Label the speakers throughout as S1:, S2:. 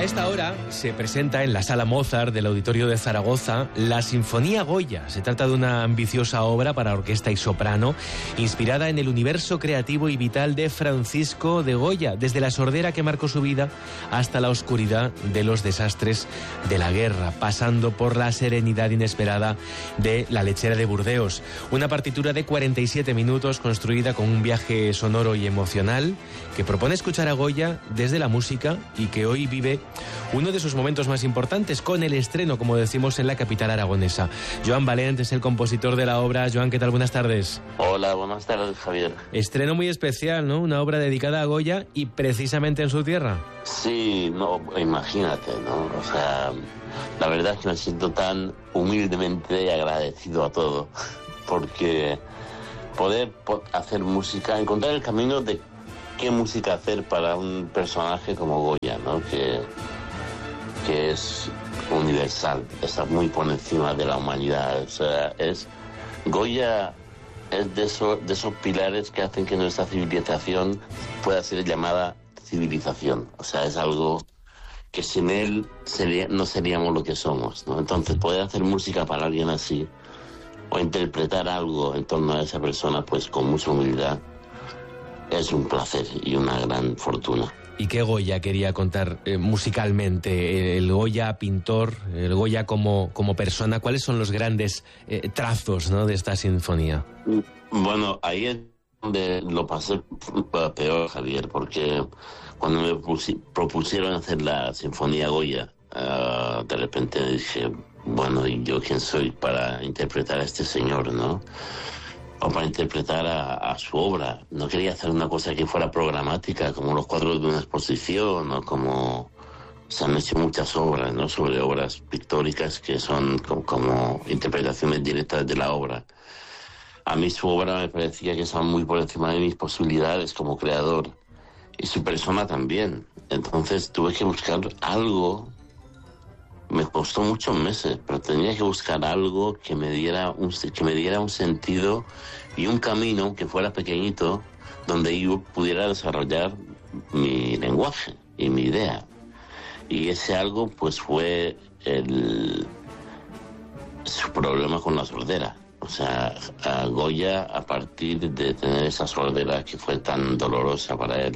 S1: A esta hora se presenta en la Sala Mozart del Auditorio de Zaragoza la Sinfonía Goya. Se trata de una ambiciosa obra para orquesta y soprano, inspirada en el universo creativo y vital de Francisco de Goya, desde la sordera que marcó su vida hasta la oscuridad de los desastres de la guerra, pasando por la serenidad inesperada de La lechera de Burdeos. Una partitura de 47 minutos construida con un viaje sonoro y emocional que propone escuchar a Goya desde la música y que hoy vive uno de sus momentos más importantes con el estreno, como decimos, en la capital aragonesa. Joan Valent es el compositor de la obra. Joan, ¿qué tal? Buenas tardes.
S2: Hola, buenas tardes, Javier.
S1: Estreno muy especial, ¿no? Una obra dedicada a Goya y precisamente en su tierra.
S2: Sí, no, imagínate, ¿no? O sea, la verdad es que me siento tan humildemente agradecido a todo, porque poder hacer música, encontrar el camino de qué música hacer para un personaje como Goya, ¿no? Que es universal, está muy por encima de la humanidad. O sea, Goya es de esos pilares que hacen que nuestra civilización pueda ser llamada civilización. O sea, es algo que sin él no seríamos lo que somos, ¿no? Entonces, poder hacer música para alguien así o interpretar algo en torno a esa persona, pues con mucha humildad, es un placer y una gran fortuna.
S1: ¿Y qué Goya quería contar musicalmente? El Goya pintor, el Goya como persona, ¿cuáles son los grandes trazos, ¿no?, de esta sinfonía?
S2: Bueno, ahí es donde lo pasé peor, Javier, porque cuando me propusieron hacer la Sinfonía Goya, de repente dije, bueno, ¿y yo quién soy para interpretar a este señor, no? O para interpretar a su obra. No quería hacer una cosa que fuera programática, como los cuadros de una exposición, o como se han hecho muchas obras, ¿no?, sobre obras pictóricas que son como interpretaciones directas de la obra. A mí su obra me parecía que estaba muy por encima de mis posibilidades como creador, y su persona también. Entonces tuve que buscar algo. Me costó muchos meses, pero tenía que buscar algo que me diera un sentido y un camino que fuera pequeñito, donde yo pudiera desarrollar mi lenguaje y mi idea. Y ese algo, pues, fue su problema con la sordera. O sea, a Goya, a partir de tener esa sordera que fue tan dolorosa para él,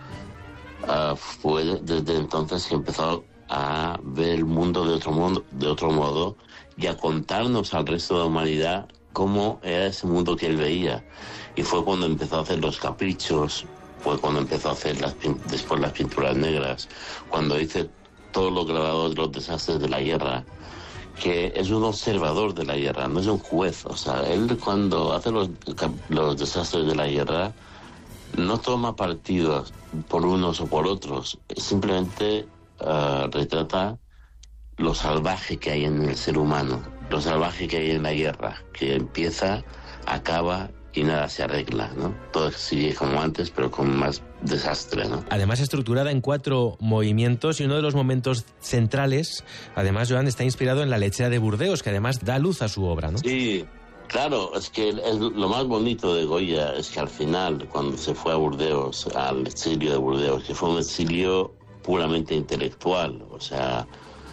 S2: fue desde entonces que empezó a ver el mundo de otro modo y a contarnos al resto de la humanidad cómo era ese mundo que él veía. Y fue cuando empezó a hacer los caprichos, fue cuando empezó a hacer después las pinturas negras, cuando hice todos los grabados de los desastres de la guerra, que es un observador de la guerra, no es un juez. O sea, él cuando hace los desastres de la guerra no toma partidos por unos o por otros, simplemente retrata lo salvaje que hay en el ser humano, lo salvaje que hay en la guerra, que empieza, acaba y nada se arregla, ¿no? Todo sigue como antes, pero con más desastre, ¿no?
S1: Además, estructurada en 4 movimientos, y uno de los momentos centrales, además, Joan, está inspirado en La lechera de Burdeos, que además da luz a su obra, ¿no?
S2: Sí, claro, es que lo más bonito de Goya es que al final, cuando se fue a Burdeos, al exilio de Burdeos, que fue un exilio puramente intelectual, o sea,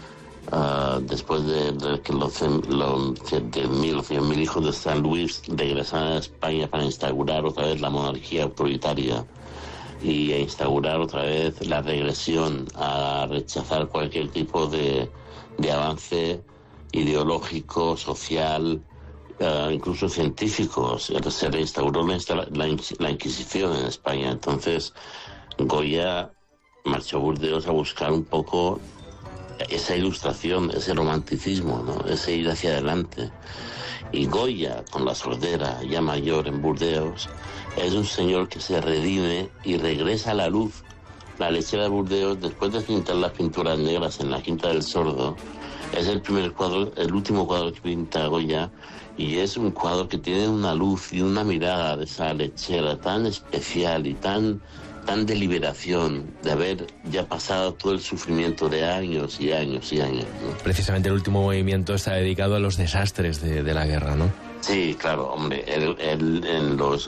S2: después de que los 100.000 hijos de San Luis regresaron a España para instaurar otra vez la monarquía autoritaria y a instaurar otra vez la regresión, a rechazar cualquier tipo de avance ideológico, social, incluso científico. Se reinstauró la Inquisición en España. Entonces Goya marchó a Burdeos a buscar un poco esa ilustración, ese romanticismo, ¿no?, ese ir hacia adelante. Y Goya, con la sordera ya mayor en Burdeos, es un señor que se redime y regresa a la luz. La lechera de Burdeos, después de pintar las pinturas negras en la Quinta del Sordo, es el último cuadro que pinta Goya, y es un cuadro que tiene una luz y una mirada de esa lechera tan especial y tan de liberación, de haber ya pasado todo el sufrimiento de años y años y años, ¿no?
S1: Precisamente el último movimiento está dedicado a los desastres de la guerra, ¿no?
S2: Sí, claro, hombre, él en los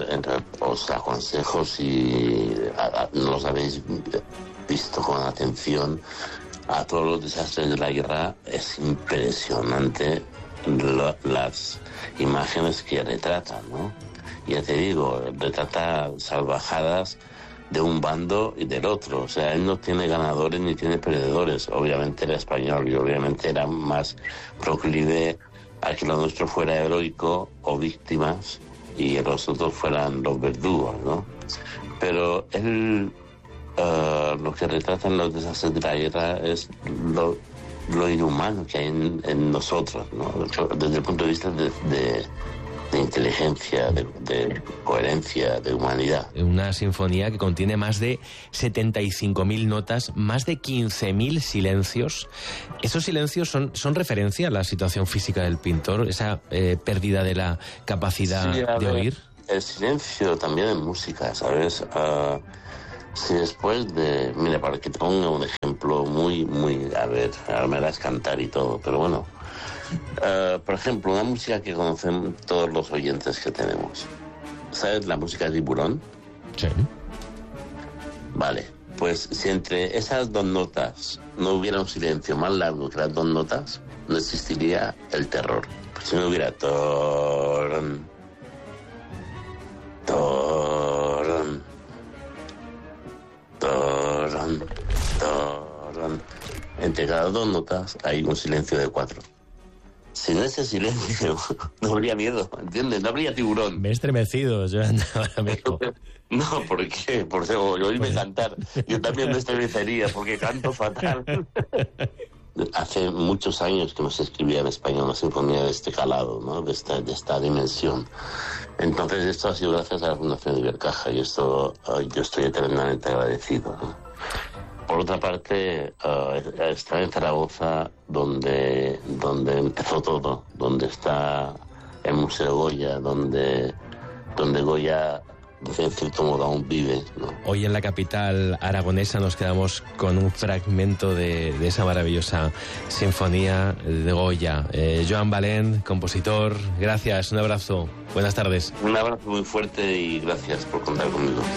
S2: aconsejos, y no los habéis visto con atención, a todos los desastres de la guerra, es impresionante las imágenes que retrata, ¿no? Ya te digo, retrata salvajadas de un bando y del otro. O sea, él no tiene ganadores ni tiene perdedores. Obviamente era español y obviamente era más proclive a que lo nuestro fuera heroico o víctimas y los otros fueran los verdugos, ¿no? Pero él lo que retrata en los desastres de la guerra es lo inhumano que hay en nosotros, ¿no? Desde el punto de vista de inteligencia, de coherencia, de humanidad.
S1: Una sinfonía que contiene más de 75.000 notas, más de 15.000 silencios. ¿Esos silencios son referencia a la situación física del pintor? ¿Esa pérdida de la capacidad de oír?
S2: El silencio también en música, ¿sabes? Si después de... Mira, para que te ponga un ejemplo muy... A ver, ahora me harás cantar y todo, pero bueno... por ejemplo, una música que conocen todos los oyentes que tenemos. ¿Sabes la música de Tiburón?
S1: Sí.
S2: Vale, pues si entre esas dos notas no hubiera un silencio más largo que las dos notas, no existiría el terror. Pues si no hubiera torn, torn, torn, torn. Entre cada dos notas hay un silencio de 4. Sin ese silencio no habría miedo, ¿entiendes? No habría tiburón.
S1: Me he estremecido, Joan, ahora mismo.
S2: No, ¿por qué? Por oírme cantar. Yo también me estremecería porque canto fatal. Hace muchos años que no se escribía en español una sinfonía de este calado, ¿no? De esta dimensión. Entonces esto ha sido gracias a la Fundación Ibercaja y esto yo estoy eternamente agradecido, ¿no? Por otra parte, está en Zaragoza donde empezó todo, donde está el Museo Goya, donde Goya, de cierto modo, aún vive, ¿no?
S1: Hoy en la capital aragonesa nos quedamos con un fragmento de esa maravillosa sinfonía de Goya. Joan Balén, compositor, gracias, un abrazo, buenas tardes.
S2: Un abrazo muy fuerte y gracias por contar conmigo.